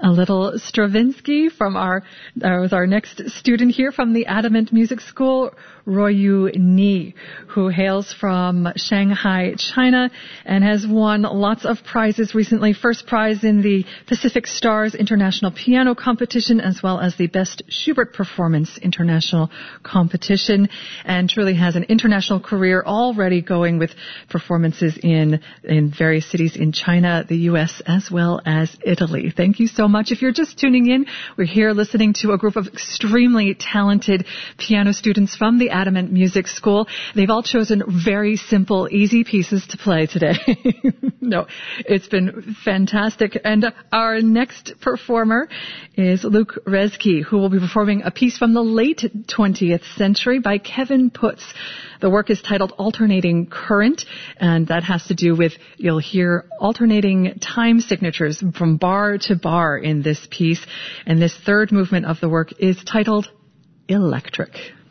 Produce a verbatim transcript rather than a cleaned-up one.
A little Stravinsky from our, uh, with our next student here from the Adamant Music School, Ruoyu Ni, who hails from Shanghai, China, and has won lots of prizes recently. First prize in the Pacific Stars International Piano Competition, as well as the Best Schubert Performance International Competition, and truly has an international career already going with performances in, in various cities in China, the U S, as well as Italy. Thank you so much. If you're just tuning in, we're here listening to a group of extremely talented piano students from the Adamant Music School. They've all chosen very simple, easy pieces to play today. No, it's been fantastic. And our next performer is Luc Reski, who will be performing a piece from the late twentieth century by Kevin Putz. The work is titled Alternating Current, and that has to do with, you'll hear alternating time signatures from bar to bar in this piece. And this third movement of the work is titled Electric.